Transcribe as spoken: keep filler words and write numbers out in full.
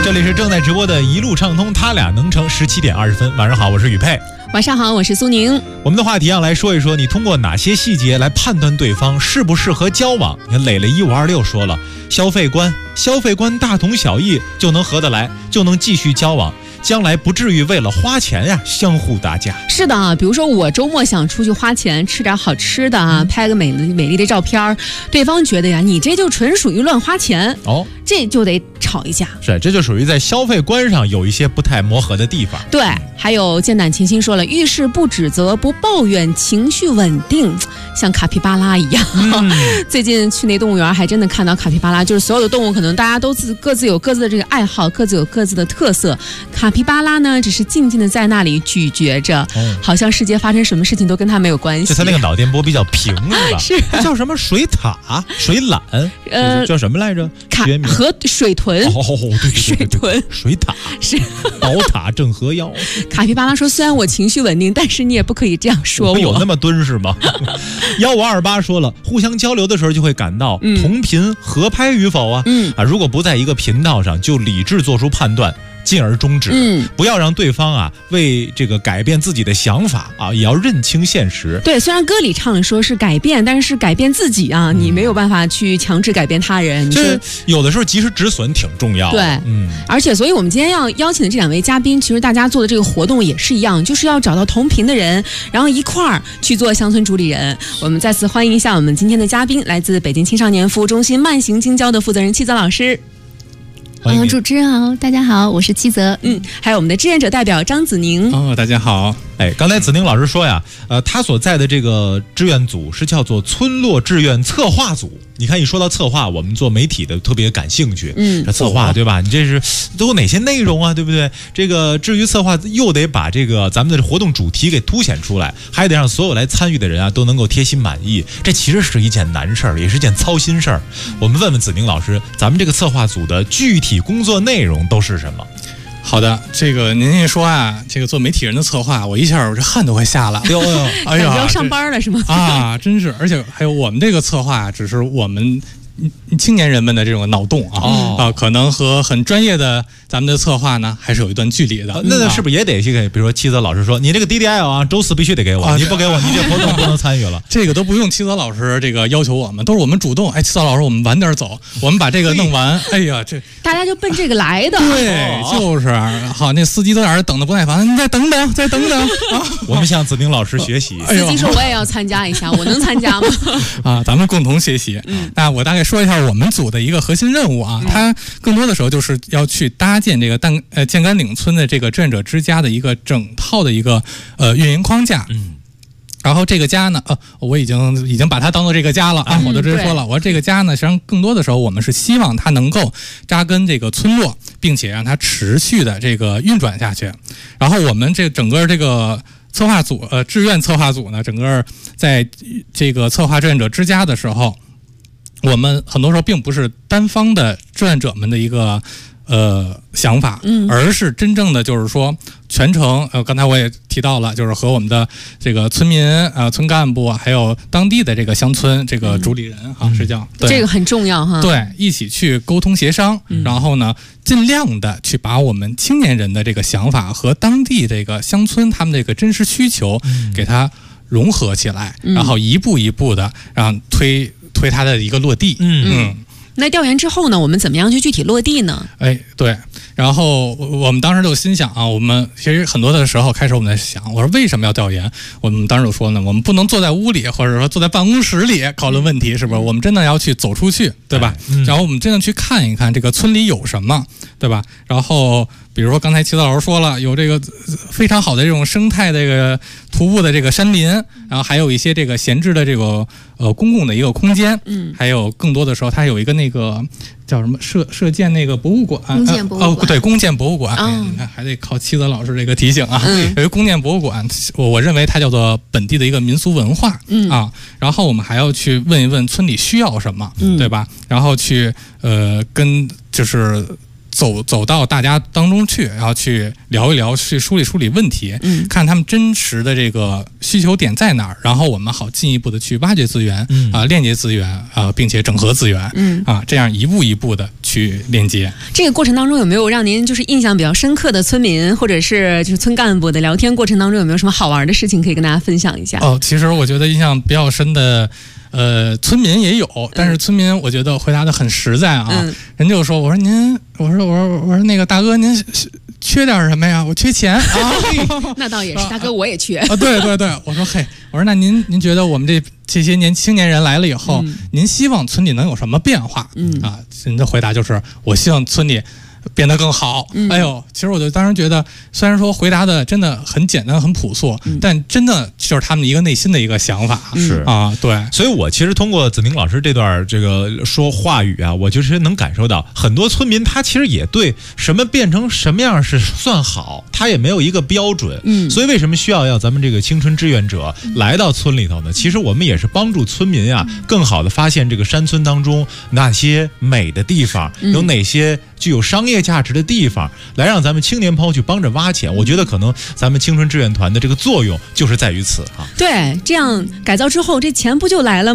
这里是正在直播的一路畅通，他俩能成十七点二十分。晚上好，我是宇佩。 晚上好，我是苏宁。 我们的话题啊，来说一说你通过哪些细节来判断对方适不适合交往。你看磊磊一五二六说了，消费观消费观大同小异就能合得来，就能继续交往，将来不至于为了花钱呀相互打架。 是的啊，比如说我周末想出去花钱吃点好吃的啊，拍个美美丽的照片，对方觉得呀你这就纯属于乱花钱哦， 这就得吵一架。 是，这就属于在消费观上有一些不太磨合的地方。 对，还有剑胆琴心说了，遇事不指责不抱怨，情绪稳定，像卡皮巴拉一样。嗯、最近去那动物园还真的看到卡皮巴拉，就是所有的动物可能大家都自各自有各自的这个爱好，各自有各自的特色。卡皮巴拉呢只是静静的在那里咀嚼着、哦、好像世界发生什么事情都跟他没有关系。 就他那个脑电波比较平是吧？ 是叫什么水獭水獭呃叫什么来着？ 卡和水豚哦对对对对水豚水獭是宝塔镇河妖。 卡皮巴拉说，虽然我情绪稳定，但是你也不可以这样说我。 有那么敦实吗？幺五二八说了，互相交流的时候就会感到同频合拍与否啊、嗯、啊，如果不在一个频道上，就理智做出判断，进而终止。嗯，不要让对方啊为这个改变自己的想法啊，也要认清现实。 对，虽然歌里唱的说是改变，但是改变自己啊，嗯、你没有办法去强制改变他人。你说有的时候及时止损挺重要的。 对，嗯，而且所以我们今天要邀请的这两位嘉宾，其实大家做的这个活动也是一样，就是要找到同频的人，然后一块儿去做乡村主理人。我们再次欢迎一下我们今天的嘉宾，来自北京青少年服务中心慢行京交的负责人戚泽老师。 嗯，主持人好，大家好，我是戚泽。 嗯，还有我们的志愿者代表张子宁。 哦，大家好。 哎，刚才子宁老师说呀，呃，他所在的这个志愿组是叫做村落志愿策划组。你看，一说到策划，我们做媒体的特别感兴趣。嗯，这策划对吧？你这是都有哪些内容啊？对不对？这个至于策划，又得把这个咱们的活动主题给凸显出来，还得让所有来参与的人啊都能够贴心满意。这其实是一件难事儿，也是一件操心事儿。我们问问子宁老师，咱们这个策划组的具体工作内容都是什么？ 好的，这个您一说啊，这个做媒体人的策划，我一下我这汗都快下来了。 哎呀，要上班了是吗？ 啊，真是，而且还有我们这个策划，只是我们青年人们的这种脑洞啊、哦、啊，可能和很专业的咱们的策划呢，还是有一段距离的。 啊、那是不是也得去给，比如说戚泽老师说，你这个 D D L 啊，周四必须得给我，啊、你不给我，你这活动不能参与了。 这个都不用戚泽老师这个要求我们，都是我们主动。哎，戚泽老师，我们晚点走，我们把这个弄完。哎呀，这大家就奔这个来的。 对，就是好，那司机都在这等的不耐烦，你再等等，再等等啊！ 我们向子宁老师学习。 司机说我也要参加一下，我能参加吗？ 啊，咱们共同学习。嗯，那我大概说一下我们组的一个核心任务啊，它更多的时候就是要去搭建这个蛋呃建竿岭村的这个志愿者之家的一个整套的一个呃运营框架。嗯。然后这个家呢，呃，我已经已经把它当做这个家了啊！我都直接说了，我说这个家呢，实际上更多的时候，我们是希望它能够扎根这个村落，并且让它持续的这个运转下去。然后我们这整个这个策划组，呃，志愿策划组呢，整个在这个策划志愿者之家的时候，我们很多时候并不是单方的志愿者们的一个呃想法，嗯，而是真正的就是说全程呃，刚才我也提到了，就是和我们的这个村民啊、呃、村干部还有当地的这个乡村这个主理人哈、嗯，是叫这个很重要哈， 对，一起去沟通协商，嗯、然后呢，尽量的去把我们青年人的这个想法和当地这个乡村他们这个真实需求给它融合起来，嗯、然后一步一步的让推推它的一个落地，嗯嗯。 那调研之后呢，我们怎么样去具体落地呢？ 哎，对，然后我们当时就心想啊，我们其实很多的时候开始我们在想，我说为什么要调研？我们当时就说呢，我们不能坐在屋里，或者说坐在办公室里讨论问题，是不是？我们真的要去走出去，对吧？嗯、然后我们真的去看一看这个村里有什么，对吧？然后比如说刚才齐泽老师说了，有这个非常好的这种生态这个徒步的这个山林，然后还有一些这个闲置的这个呃公共的一个空间，嗯，还有更多的时候它有一个那个叫什么射射箭那个博物馆， 弓箭博物馆， 哦，对，弓箭博物馆，哦哎、你看还得靠齐泽老师这个提醒啊。嗯、有一个弓箭博物馆，我我认为它叫做本地的一个民俗文化，嗯啊，然后我们还要去问一问村里需要什么，嗯、对吧？然后去呃跟就是。 走走到大家当中去，然后去聊一聊，去梳理梳理问题， 嗯， 看他们真实的这个需求点在哪儿，然后我们好进一步的去挖掘资源， 嗯啊、链接资源啊、呃，并且整合资源， 嗯啊，这样一步一步的去链接。 这个过程当中有没有让您就是印象比较深刻的村民或者是就是村干部的聊天过程当中有没有什么好玩的事情可以跟大家分享一下？ 哦，其实我觉得印象比较深的。呃，村民也有，但是村民我觉得回答的很实在啊。 嗯、 人就说：“我说您，我说我说我说那个大哥，您缺点什么呀？我缺钱啊。” 那倒也是，大哥我也缺。 啊，对对对，我说嘿，我说那您您觉得我们这这些年青年人来了以后，嗯、您希望村里能有什么变化？ 嗯啊，您的回答就是我希望村里变得更好。 嗯、 哎呦，其实我就当时觉得，虽然说回答的真的很简单、很朴素，嗯、但真的就是他们一个内心的一个想法。 是啊，对。 所以我其实通过子宁老师这段这个说话语啊，我就是能感受到很多村民他其实也对什么变成什么样是算好，他也没有一个标准。 嗯。 所以为什么需要要咱们这个青春志愿者来到村里头呢？其实我们也是帮助村民啊，更好的发现这个山村当中那些美的地方， 嗯、 有哪些具有商业价值的地方，来让咱们青年抛去帮着挖钱。我觉得可能咱们青春志愿团的这个作用就是在于此啊。 对，这样改造之后，这钱不就来了吗？